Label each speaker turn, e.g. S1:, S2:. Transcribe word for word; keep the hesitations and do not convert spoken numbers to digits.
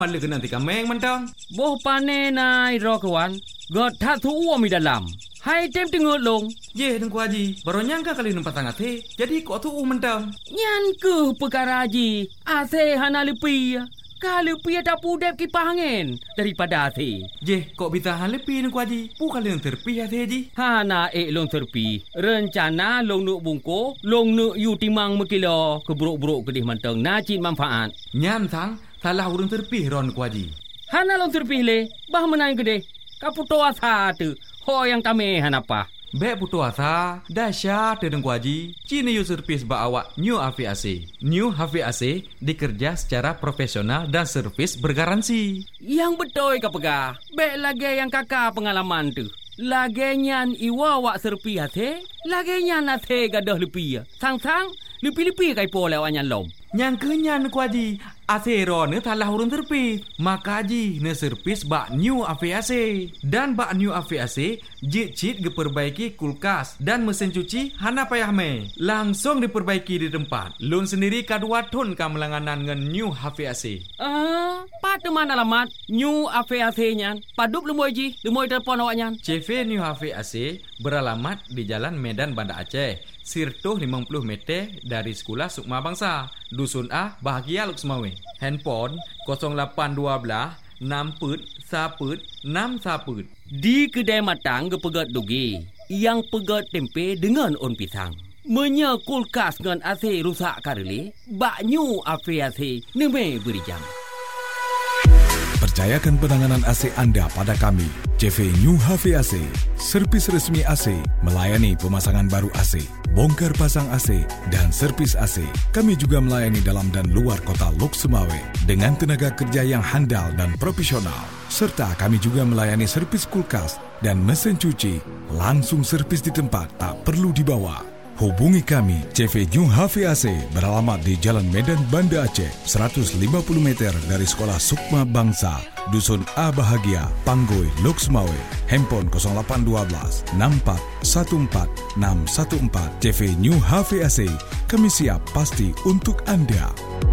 S1: Pada ke nanti kameng mentang.
S2: Boh pane nai ro kawan. God tha thu mi dalam. Hai tem tengok long.
S1: Ye Tengku Haji, baru nyangka kali nampak sangat he. Jadi kok tu mentang.
S2: Nyan ke perkara haji. Ase hana lepi. Kalau pi tak pudep kipas angin daripada ase.
S1: Je, kok bisa hal lepi Tengku Haji? Pu kali yang terpi hati Haji.
S2: Hana ek long terpi. Rencana long nuk bungko, long nuk yu timang mekilo keburuk-buruk kedih mentang najin manfaat.
S1: Nyan tang, salah urang terpi ron Tengku Haji.
S2: Hana long terpi le, bah menang kedih. Kaputo asa tu. Ho yang kami hanapa.
S1: Bek putu asa, dahsyat Tengku Haji. Cini yu servis ba awak New H V A C. New H V A C dikerja secara profesional dan servis bergaransi.
S2: Yang betul ka pegah. Bek lagi yang kakak pengalaman tu. Lagi nyan iwa wak serpi hati. Lagi nyan hati gadah lepi. Sang-sang, lepi-lepi kai po lewat nyan lom.
S1: Yang kenyan Tengku Haji. Asero ne talah urun terpis. Maka Haji ne servis bak New H V A C. Dan bak New H V A C jit-jit diperbaiki kulkas dan mesin cuci hana payah me. Langsung diperbaiki di tempat. Lun sendiri kadua ton kamelanganan ngan New H V A C.
S2: Ah, pada mana alamat New H V A C nyan? Padup lemoi Ji, lemoi telefon awak nyan.
S1: C V New H V A C beralamat di Jalan Medan Banda Aceh. Sirtuh lima puluh meter dari Sekolah Sukma Bangsa, Dusun A, Bahagia Luk Semawe. Handphone kosong lapan dua enam put saput enam saput.
S2: Di kedai matang gepegat dugi, yang pegat tempe dengan on pisang. Menya kulkas dengan A C rusak karele, bak New H V A C neme beri jam.
S3: Percayakan penanganan A C anda pada kami. C V New H V A C, servis resmi A C, melayani pemasangan baru A C, bongkar pasang A C, dan servis A C. Kami juga melayani dalam dan luar kota Lok Semawe dengan tenaga kerja yang handal dan profesional. Serta kami juga melayani servis kulkas dan mesin cuci. Langsung servis di tempat, tak perlu dibawa. Hubungi kami, C V New H V A C beralamat di Jalan Medan Banda Aceh, seratus lima puluh meter dari Sekolah Sukma Bangsa, Dusun A Bahagia, Panggoi, Lok Semawe. Handphone kosong lapan dua enam empat satu empat enam satu empat. C V New H V A C, kami siap pasti untuk anda.